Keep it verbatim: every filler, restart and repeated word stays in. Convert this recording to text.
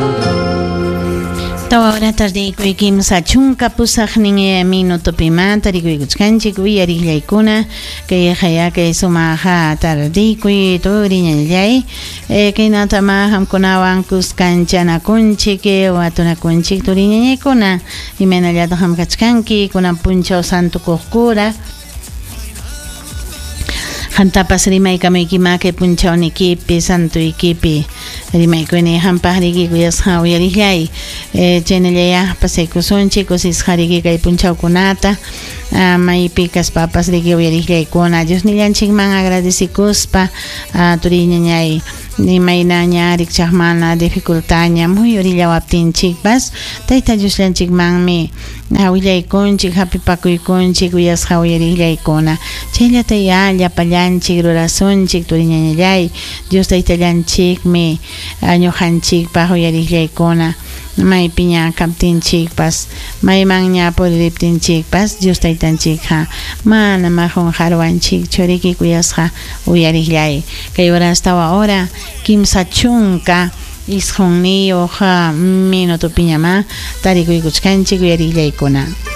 Ahora tarde kuikim sachunka pusaq nin minuto pimanta rikuikuchkanchik wiyarillaykuna kay haya kay sumaja tarde kuy turiñallay kaynatama hamkunawan kuskanchanakunchik watunakunchik turiñallaykuna imaynallata hamkachkanki kunan punchaw santukuqkura Hantapas rimay kamaykimake punchawnikipi santuykipi rimaykuni hampaqriki kuyasqa uyariklay chaynallayaj pasaykusunchik kusisqariki kay punchawkunata maypi kaspapas riki uyariklaykuna Diosnillanchikman agradecikuspa turiñañay imaynaña rikchaqmana dificultaña muy orillawaptinchikpas tayta Diosllanchikmanmi willaykunchik hapipakuykunchik uyasqa uyariklaykuna chayllata ya llapallanchik rurasunchik turiñañallay Dios taytallanchikmi ñuqanchikpaq uyariklaykuna maypi ña kaptinchikpas mayman ña puririptinchikpas Dios taytanchikqa mana majun harwanchikchu riki kuyasqa uyariklay kay hasta ahora kimsa chunka isqun niyuq minuto piñama tarikuykuchkanchik uyariklaykuna